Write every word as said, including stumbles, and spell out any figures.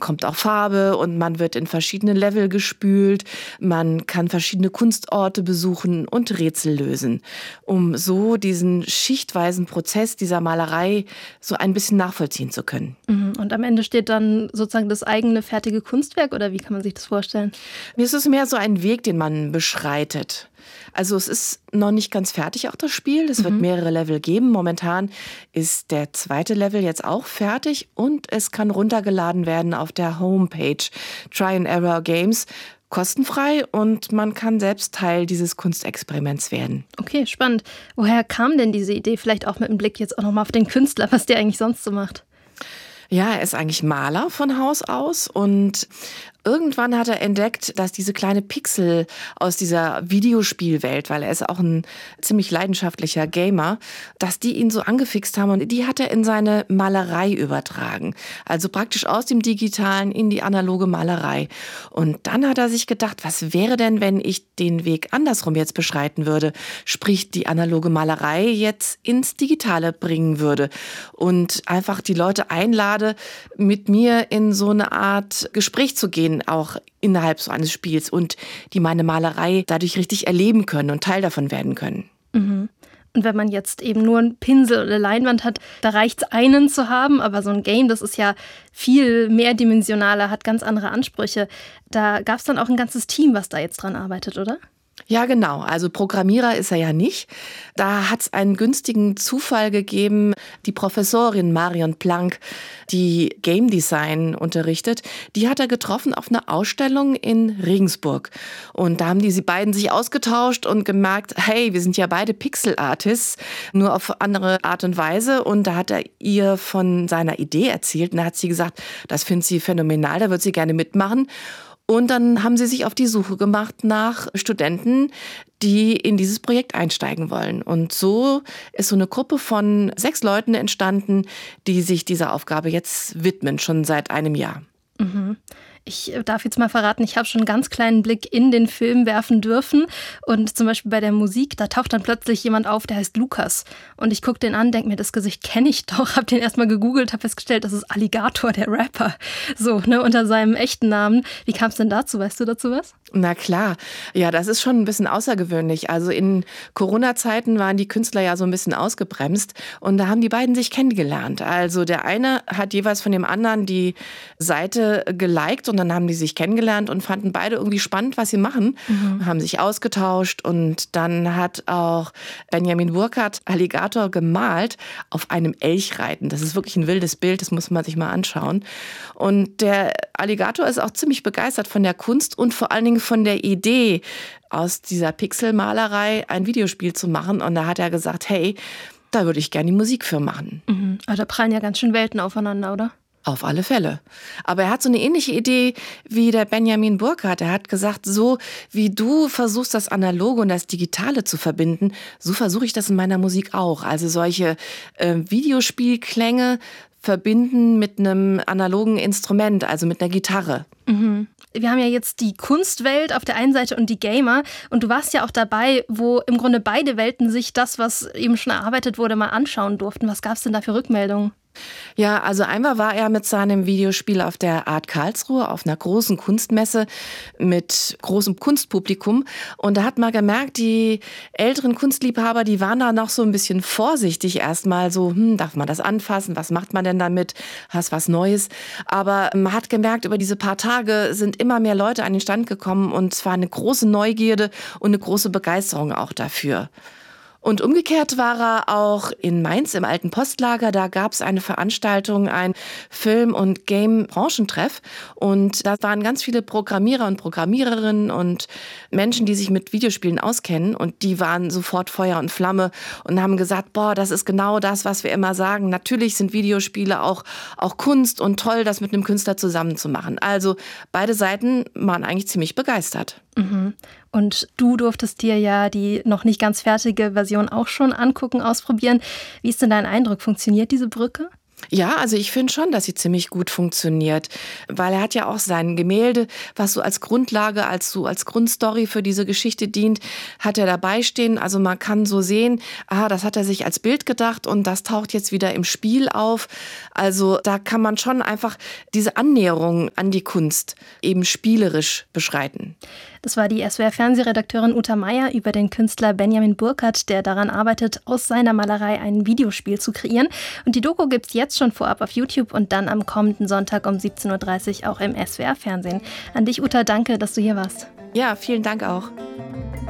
kommt auch Farbe und man wird in verschiedene Level gespült. Man kann verschiedene Kunstorte besuchen und Rätsel lösen, um so diesen schichtweisen Prozess dieser Malerei so ein bisschen nachvollziehen zu können. Und am Ende steht dann sozusagen das eigene fertige Kunstwerk, oder wie kann man sich das vorstellen? Mir ist es mehr so ein Weg, den man beschreitet. Also es ist noch nicht ganz fertig, auch das Spiel. Es wird mhm. mehrere Level geben. Momentan ist der zweite Level jetzt auch fertig und es kann runtergeladen werden auf der Homepage Try and Error Games. Kostenfrei und man kann selbst Teil dieses Kunstexperiments werden. Okay, spannend. Woher kam denn diese Idee? Vielleicht auch mit einem Blick jetzt auch nochmal auf den Künstler, was der eigentlich sonst so macht. Ja, er ist eigentlich Maler von Haus aus und irgendwann hat er entdeckt, dass diese kleine Pixel aus dieser Videospielwelt, weil er ist auch ein ziemlich leidenschaftlicher Gamer, dass die ihn so angefixt haben und die hat er in seine Malerei übertragen. Also praktisch aus dem Digitalen in die analoge Malerei. Und dann hat er sich gedacht, was wäre denn, wenn ich den Weg andersrum jetzt beschreiten würde, sprich die analoge Malerei jetzt ins Digitale bringen würde und einfach die Leute einlade, mit mir in so eine Art Gespräch zu gehen, auch innerhalb so eines Spiels und die meine Malerei dadurch richtig erleben können und Teil davon werden können. Mhm. Und wenn man jetzt eben nur einen Pinsel oder Leinwand hat, da reicht es, einen zu haben, aber so ein Game, das ist ja viel mehrdimensionaler, hat ganz andere Ansprüche. Da gab es dann auch ein ganzes Team, was da jetzt dran arbeitet, oder? Ja, genau. Also Programmierer ist er ja nicht. Da hat es einen günstigen Zufall gegeben. Die Professorin Marion Planck, die Game Design unterrichtet, die hat er getroffen auf einer Ausstellung in Regensburg. Und da haben die beiden sich ausgetauscht und gemerkt, hey, wir sind ja beide Pixel-Artists, nur auf andere Art und Weise. Und da hat er ihr von seiner Idee erzählt. Und da hat sie gesagt, das findet sie phänomenal, da wird sie gerne mitmachen. Und dann haben sie sich auf die Suche gemacht nach Studenten, die in dieses Projekt einsteigen wollen. Und so ist so eine Gruppe von sechs Leuten entstanden, die sich dieser Aufgabe jetzt widmen, schon seit einem Jahr. Mhm. Ich darf jetzt mal verraten, ich habe schon einen ganz kleinen Blick in den Film werfen dürfen. Und zum Beispiel bei der Musik, da taucht dann plötzlich jemand auf, der heißt Lukas. Und ich gucke den an, denke mir, das Gesicht kenne ich doch. Habe den erstmal gegoogelt, habe festgestellt, das ist Alligator, der Rapper. So, ne, unter seinem echten Namen. Wie kam es denn dazu? Weißt du dazu was? Na klar. Ja, das ist schon ein bisschen außergewöhnlich. Also in Corona-Zeiten waren die Künstler ja so ein bisschen ausgebremst. Und da haben die beiden sich kennengelernt. Also der eine hat jeweils von dem anderen die Seite geliked und dann haben die sich kennengelernt und fanden beide irgendwie spannend, was sie machen, mhm. haben sich ausgetauscht und dann hat auch Benjamin Burkhardt Alligator gemalt auf einem Elchreiten. Das ist wirklich ein wildes Bild, das muss man sich mal anschauen. Und der Alligator ist auch ziemlich begeistert von der Kunst und vor allen Dingen von der Idee, aus dieser Pixelmalerei ein Videospiel zu machen. Und da hat er gesagt, hey, da würde ich gerne die Musik für machen. Mhm. Aber da prallen ja ganz schön Welten aufeinander, oder? Auf alle Fälle. Aber er hat so eine ähnliche Idee wie der Benjamin Burkhardt. Er hat gesagt, so wie du versuchst, das Analoge und das Digitale zu verbinden, so versuche ich das in meiner Musik auch. Also solche äh, Videospielklänge verbinden mit einem analogen Instrument, also mit einer Gitarre. Mhm. Wir haben ja jetzt die Kunstwelt auf der einen Seite und die Gamer. Und du warst ja auch dabei, wo im Grunde beide Welten sich das, was eben schon erarbeitet wurde, mal anschauen durften. Was gab es denn da für Rückmeldungen? Ja, also einmal war er mit seinem Videospiel auf der Art Karlsruhe auf einer großen Kunstmesse mit großem Kunstpublikum und da hat man gemerkt, die älteren Kunstliebhaber, die waren da noch so ein bisschen vorsichtig erstmal so, hm, darf man das anfassen, was macht man denn damit, hast was Neues, aber man hat gemerkt, über diese paar Tage sind immer mehr Leute an den Stand gekommen und es war eine große Neugierde und eine große Begeisterung auch dafür. Und umgekehrt war er auch in Mainz im alten Postlager. Da gab es eine Veranstaltung, ein Film- und Game-Branchentreff. Und da waren ganz viele Programmierer und Programmiererinnen und Menschen, die sich mit Videospielen auskennen. Und die waren sofort Feuer und Flamme und haben gesagt, boah, das ist genau das, was wir immer sagen. Natürlich sind Videospiele auch, auch Kunst und toll, das mit einem Künstler zusammen zu machen. Also beide Seiten waren eigentlich ziemlich begeistert. Mhm. Und du durftest dir ja die noch nicht ganz fertige Version auch schon angucken, ausprobieren. Wie ist denn dein Eindruck? Funktioniert diese Brücke? Ja, also ich finde schon, dass sie ziemlich gut funktioniert, weil er hat ja auch sein Gemälde, was so als Grundlage, als so als Grundstory für diese Geschichte dient, hat er dabei stehen. Also man kann so sehen, aha, das hat er sich als Bild gedacht und das taucht jetzt wieder im Spiel auf. Also da kann man schon einfach diese Annäherung an die Kunst eben spielerisch beschreiten. Das war die S W R-Fernsehredakteurin Uta Meier über den Künstler Benjamin Burkert, der daran arbeitet, aus seiner Malerei ein Videospiel zu kreieren. Und die Doku gibt's jetzt schon vorab auf YouTube und dann am kommenden Sonntag um siebzehn Uhr dreißig auch im S W R-Fernsehen. An dich, Uta, danke, dass du hier warst. Ja, vielen Dank auch.